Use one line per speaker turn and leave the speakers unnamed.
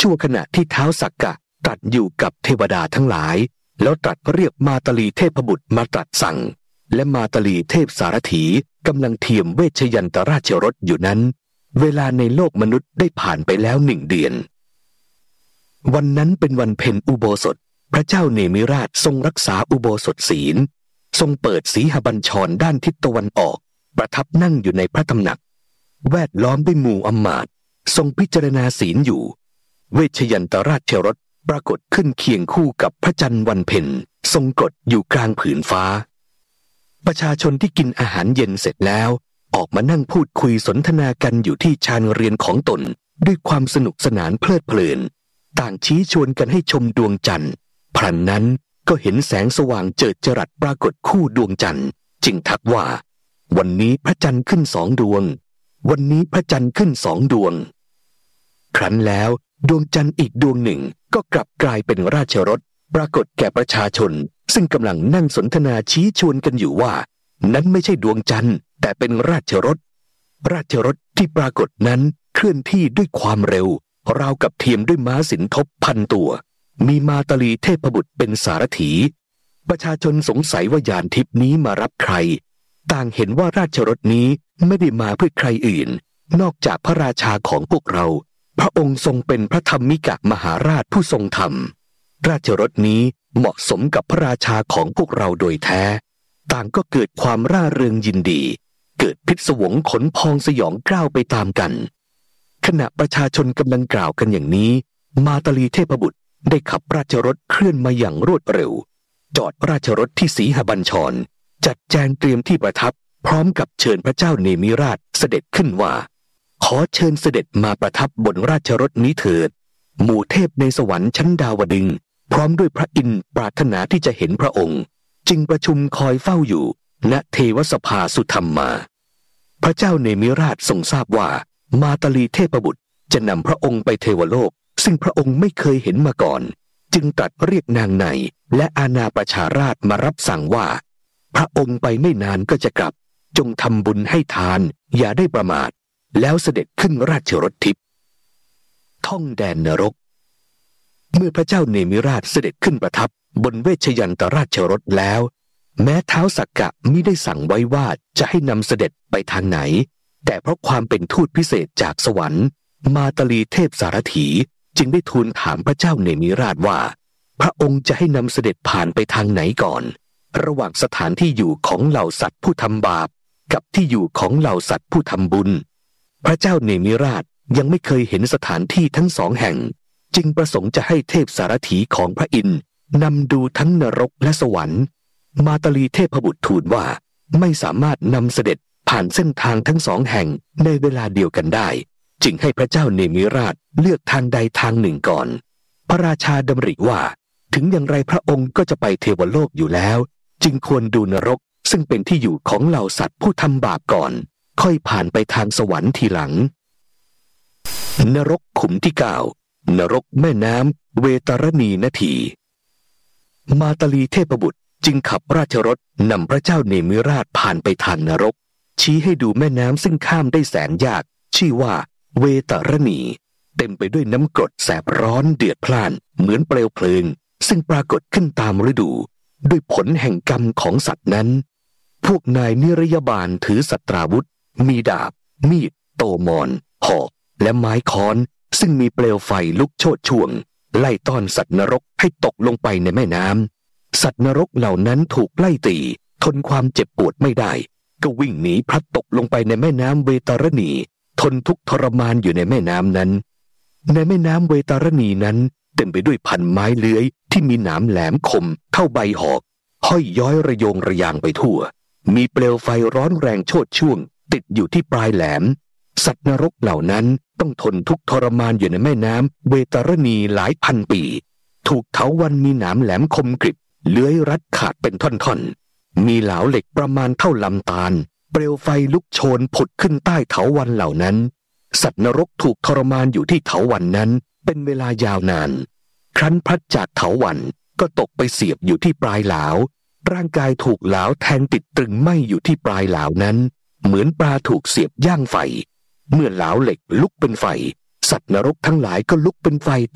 ชั่วขณะที่ท้าวสักกะตรัสอยู่กับเทวดาทั้งหลายแล้วตรัสเรียกมาตลีเทพบุตรมาตรัสสั่งและมาตลีเทพสารถีกำลังเทียมเวชยันตราชรสอยู่นั้นเวลาในโลกมนุษย์ได้ผ่านไปแล้ว1 เดือนวันนั้นเป็นวันเพ็ญอุโบสถพระเจ้าเนมิราชทรงรักษาอุโบสถศีลทรงเปิดสีหบัญชรด้านทิศตะวันออกประทับนั่งอยู่ในพระตำหนักแวดล้อมด้วยหมู่อำมาตย์ทรงพิจารณาศีลอยู่เวชยันตราชรสปรากฏขึ้นเคียงคู่กับพระจันทร์วันเพ็ญทรงกฎอยู่กลางผืนฟ้าประชาชนที่กินอาหารเย็นเสร็จแล้วออกมานั่งพูดคุยสนทนากันอยู่ที่ชานเรือนของตนด้วยความสนุกสนานเพลิดเพลินต่างชี้ชวนกันให้ชมดวงจันทร์พลันนั้นก็เห็นแสงสว่างเจิดจรัสปรากฏคู่ดวงจันทร์จึงทักว่าวันนี้พระจันทร์ขึ้น2 ดวงวันนี้พระจันทร์ขึ้น2 ดวงครั้นแล้วดวงจันทร์อีกดวงหนึ่งก็กลับกลายเป็นราชรถปรากฏแก่ประชาชนซึ่งกำลังนั่งสนทนาชี้ชวนกันอยู่ว่านั้นไม่ใช่ดวงจันทร์แต่เป็นราชรถที่ปรากฏนั้นเคลื่อนที่ด้วยความเร็วราวกับเทียมด้วยม้าสินทบ1,000 ตัวมีมาตลีเทพบุตรเป็นสารถีประชาชนสงสัยว่ายานทิพย์นี้มารับใครต่างเห็นว่าราชรถนี้ไม่ได้มาเพื่อใครอื่นนอกจากพระราชาของพวกเราพระองค์ทรงเป็นพระธรรมิกะมหาราชผู้ทรงธรรมราชรถนี้เหมาะสมกับพระราชาของพวกเราโดยแท้ต่างก็เกิดความร่าเริงยินดีเกิดพิศวงขนพองสยองกล้าวไปตามกันขณะประชาชนกำลังกล่าวกันอย่างนี้มาตลีเทพบุตรได้ขับราชรถเคลื่อนมาอย่างรวดเร็วจอดราชรถที่สีหบัญชรจัดแจงเตรียมที่ประทับพร้อมกับเชิญพระเจ้าเนมิราชเสด็จขึ้นว่าขอเชิญเสด็จมาประทับบนราชรถนี้เถิดหมู่เทพในสวรรค์ชั้นดาวดึงส์พร้อมด้วยพระอินทร์ปรารถนาที่จะเห็นพระองค์จึงประชุมคอยเฝ้าอยู่ณเทวสภาสุธรรมมาพระเจ้าเนมิราชทรงทราบว่ามาตลีเทพบุตรจะนำพระองค์ไปเทวโลกซึ่งพระองค์ไม่เคยเห็นมาก่อนจึงตรัสเรียกนางในและอาณาประชาราชมารับสั่งว่าพระองค์ไปไม่นานก็จะกลับจงทำบุญให้ทานอย่าได้ประมาทแล้วเสด็จขึ้นราชรถทิพย์ท่องแดนนรกเมื่อพระเจ้าเนมิราชเสด็จขึ้นประทับบนเวชยันตราชรถแล้วแม้ท้าวสักกะมิได้สั่งไว้ว่าจะให้นำเสด็จไปทางไหนแต่เพราะความเป็นทูตพิเศษจากสวรรค์มาตลีเทพสารถีจึงได้ทูลถามพระเจ้าเนมิราชว่าพระองค์จะให้นำเสด็จผ่านไปทางไหนก่อนระหว่างสถานที่อยู่ของเหล่าสัตว์ผู้ทำบาปกับที่อยู่ของเหล่าสัตว์ผู้ทำบุญพระเจ้าเนมิราชยังไม่เคยเห็นสถานที่ทั้ง2 แห่งจึงประสงค์จะให้เทพสารถีของพระอินทร์นำดูทั้งนรกและสวรรค์มาตลีเทพบุตรทูลว่าไม่สามารถนำเสด็จผ่านเส้นทางทั้ง2 แห่งในเวลาเดียวกันได้จึงให้พระเจ้าเนมิราชเลือกทางใดทางหนึ่งก่อนพระราชาดำริว่าถึงอย่างไรพระองค์ก็จะไปเทวโลกอยู่แล้วจึงควรดูนรกซึ่งเป็นที่อยู่ของเหล่าสัตว์ผู้ทำบาปก่อนค่อยผ่านไปทางสวรรค์ทีหลังนรกขุมที่9นรกแม่น้ำเวตรณีนาทีมาตลีเทพบุตรจึงขับราชรถนำพระเจ้าเนมิราชผ่านไปทางนรกชี้ให้ดูแม่น้ำซึ่งข้ามได้แสนยากชื่อว่าเวตรณีเต็มไปด้วยน้ำกรดแสบร้อนเดือดพล่านเหมือนเปลวเพลิงซึ่งปรากฏขึ้นตามฤดูด้วยผลแห่งกรรมของสัตว์นั้นพวกนายนิรยาบาลถือสัตราวุธมีดาบมีดโตมอนหอกและไม้ค้อนซึ่งมีเปลวไฟลุกโชติช่วงไล่ต้อนสัตว์นรกให้ตกลงไปในแม่น้ำสัตว์นรกเหล่านั้นถูกไล่ตีทนความเจ็บปวดไม่ได้ก็วิ่งหนีพลัดตกลงไปในแม่น้ำเวตรณีทนทุกข์ทรมานอยู่ในแม่น้ำนั้นในแม่น้ำเวตรณีนั้นเต็มไปด้วยพันไม้เลื้อยที่มีหนามแหลมคมเท่าใบหอกห้อยย้อยระโยงระยางไปทั่วมีเปลวไฟร้อนแรงโชติช่วงติดอยู่ที่ปลายแหลมสัตว์นรกเหล่านั้นต้องทนทุกข์ทรมานอยู่ในแม่น้ำเวตรณีหลายพันปีถูกเถาวัลย์มีหนามแหลมคมกริบเลื้อยรัดขาดเป็นท่อนๆมีเหลาเหล็กประมาณเท่าลำตาลเปลวไฟลุกโชนผุดขึ้นใต้เถาวัลย์เหล่านั้นสัตว์นรกถูกทรมานอยู่ที่เถาวัลย์นั้นเป็นเวลายาวนานครั้นพลัดจากเถาวัลย์ก็ตกไปเสียบอยู่ที่ปลายเหลาร่างกายถูกเหลาแทงติดตรึงไหม้อยู่ที่ปลายเหลานั้นเหมือนปลาถูกเสียบย่างไฟเมื่อเหลาเหล็กลุกเป็นไฟสัตว์นรกทั้งหลายก็ลุกเป็นไฟ